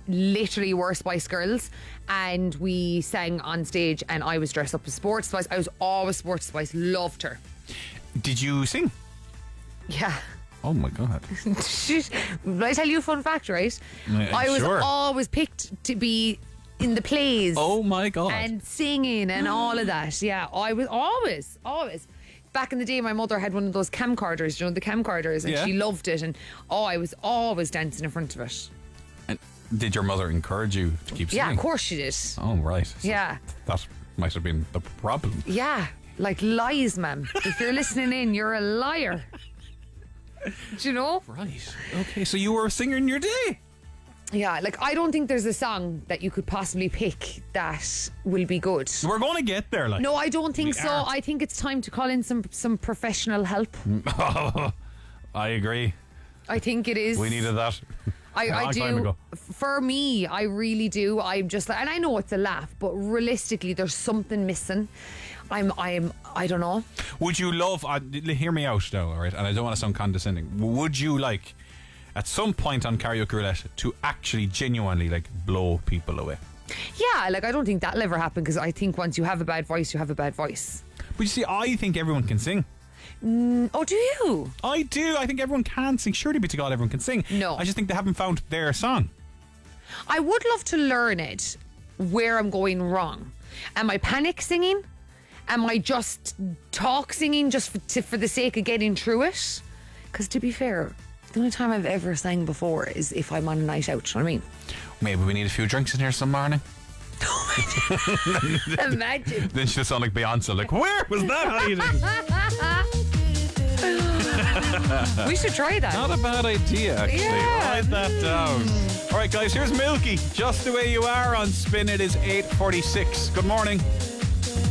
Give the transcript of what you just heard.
literally were Spice Girls, and we sang on stage, and I was dressed up as Sports Spice. I was always Sports Spice. Loved her. Did you sing? Yeah. Oh my God. Will I tell you a fun fact, right? I was always picked to be in the plays. Oh my God. And singing and all of that. Yeah, I was always. Back in the day, my mother had one of those camcorders, you know, the camcorders, and she loved it. And I was always dancing in front of it. And did your mother encourage you to keep singing? Yeah, of course she did. Oh, right. So yeah. That might have been the problem. Yeah, like lies, ma'am. If you're listening in, you're a liar. Do you know? Right. Okay, so you were a singer in your day. Yeah, like I don't think there's a song that you could possibly pick that will be good. We're going to get there, like. No, I don't think so. I think it's time to call in some professional help. I agree. I think it is. We needed that. I do. For me, I really do. I'm just like, and I know it's a laugh, but realistically, there's something missing. I don't know. Would you love? Hear me out, though, all right? And I don't want to sound condescending. Would you like, at some point on Karaoke Roulette, to actually genuinely like blow people away? Yeah, like I don't think that'll ever happen, because I think once you have a bad voice, you have a bad voice. But you see, I think everyone can sing. Oh, do you? I do. I think everyone can sing. Surely be to God, everyone can sing. No. I just think they haven't found their song. I would love to learn it, where I'm going wrong. Am I panic singing? Am I just talk singing just for the sake of getting through it? Because to be fair, the only time I've ever sang before is if I'm on a night out. Do you know what I mean? Maybe we need a few drinks in here some morning. Imagine. Then she'll sound like Beyonce, like, where was that hiding? We should try that. Not a bad idea, actually. Yeah. Write that down. All right, guys, here's Milky. Just the way you are on Spin. It is 8:46. Good morning.